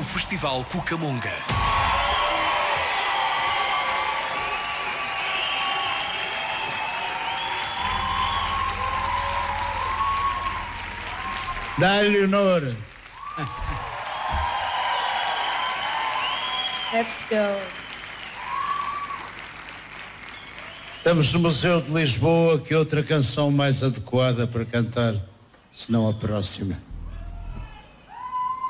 no Festival Cucamonga. Dá-lhe, Leonor. Let's go. Estamos no Museu de Lisboa, que outra canção mais adequada para cantar, senão a próxima.